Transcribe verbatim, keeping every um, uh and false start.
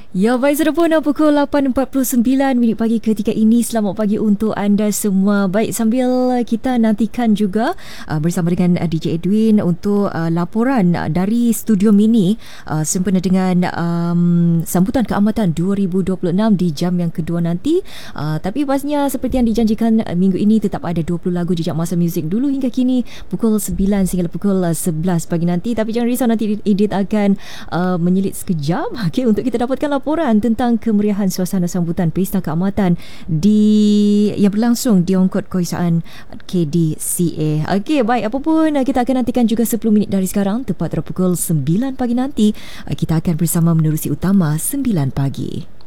Ya, baik, sudah pun pukul lapan empat puluh sembilan minit pagi ketika ini. Selamat pagi untuk anda semua. Baik, sambil kita nantikan juga uh, bersama dengan uh, D J Edwin untuk uh, laporan uh, dari Studio Mini uh, sempena dengan um, sambutan keamatan dua ribu dua puluh enam di jam yang kedua nanti. Uh, tapi pastinya seperti yang dijanjikan uh, minggu ini tetap ada dua puluh lagu jejak masa muzik dulu hingga kini pukul sembilan sehingga pukul uh, sebelas pagi nanti. Tapi jangan risau, nanti Edith akan uh, menyelit sekejap okay, untuk kita dapatkan laporan tentang kemeriahan suasana sambutan Pesta Keamatan di yang berlangsung di Ongkod Kewisaan K D C A. Okey, baik, apa pun kita akan nantikan juga sepuluh minit dari sekarang tepat pada pukul sembilan pagi nanti kita akan bersama menerusi utama sembilan pagi.